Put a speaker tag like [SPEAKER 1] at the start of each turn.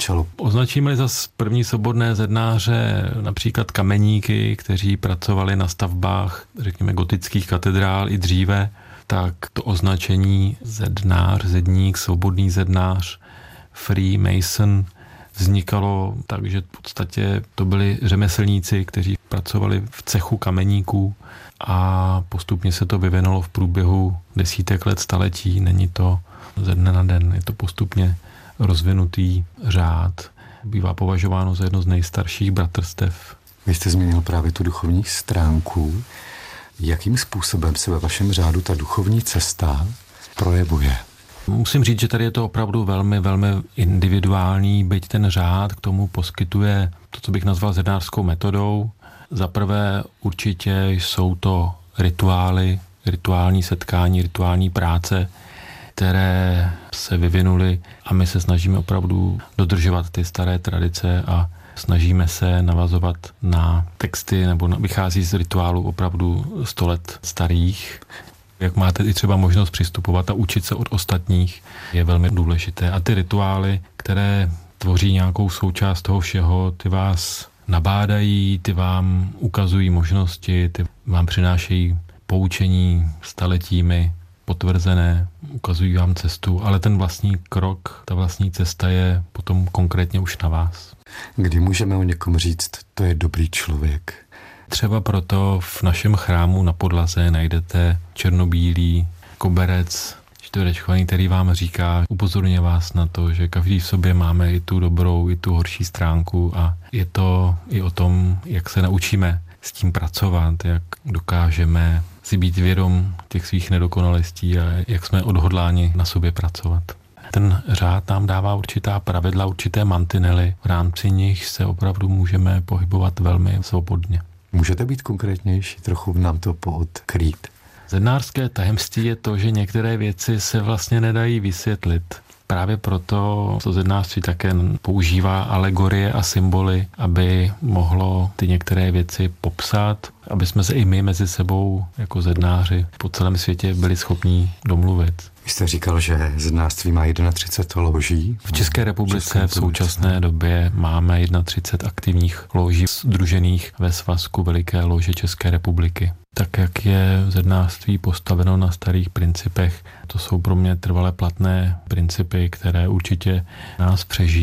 [SPEAKER 1] začalo?
[SPEAKER 2] Označíme-li za první svobodné zednáře například kameníky, kteří pracovali na stavbách, řekněme, gotických katedrál i dříve, tak to označení zednář, zedník, svobodný zednář, Freemason vznikalo tak, že v podstatě to byli řemeslníci, kteří pracovali v cechu kameníků a postupně se to vyvinulo v průběhu desítek let, staletí. Není to ze dne na den, je to postupně rozvinutý řád. Bývá považováno za jedno z nejstarších bratrstev.
[SPEAKER 1] Vy jste zmínil právě tu duchovní stránku. Jakým způsobem se ve vašem řádu ta duchovní cesta projevuje?
[SPEAKER 2] Musím říct, že tady je to opravdu velmi, velmi individuální, byť ten řád k tomu poskytuje to, co bych nazval zednářskou metodou. Za prvé určitě jsou to rituály, rituální setkání, rituální práce, které se vyvinuly a my se snažíme opravdu dodržovat ty staré tradice a snažíme se navazovat na texty nebo vychází z rituálů opravdu 100 let starých. Jak máte i třeba možnost přistupovat a učit se od ostatních, je velmi důležité. A ty rituály, které tvoří nějakou součást toho všeho, ty vás nabádají, ty vám ukazují možnosti, ty vám přinášejí poučení staletími potvrzené, ukazují vám cestu, ale ten vlastní krok, ta vlastní cesta je potom konkrétně už na vás.
[SPEAKER 1] Kdy můžeme o někom říct, to je dobrý člověk?
[SPEAKER 2] Třeba proto v našem chrámu na podlaze najdete černobílý koberec čtverečkovaný, který vám říká, upozorňuje vás na to, že každý v sobě máme i tu dobrou, i tu horší stránku a je to i o tom, jak se naučíme s tím pracovat, jak dokážeme si být vědom těch svých nedokonalostí a jak jsme odhodláni na sobě pracovat. Ten řád nám dává určitá pravidla, určité mantinely, v rámci nich se opravdu můžeme pohybovat velmi svobodně.
[SPEAKER 1] Můžete být konkrétnější, trochu nám to poodkrýt?
[SPEAKER 2] Zednářské tajemství je to, že některé věci se vlastně nedají vysvětlit. Právě proto to zednářství také používá alegorie a symboly, aby mohlo ty některé věci popsat, aby jsme se i my mezi sebou jako zednáři po celém světě byli schopní domluvit.
[SPEAKER 1] Vy jste říkal, že zednářství má 31 loží.
[SPEAKER 2] V České republice v současné době máme 31 aktivních loží sdružených ve svazku Veliké lože České republiky. Tak, jak je zednářství postaveno na starých principech, to jsou pro mě trvale platné principy, které určitě nás přežijí.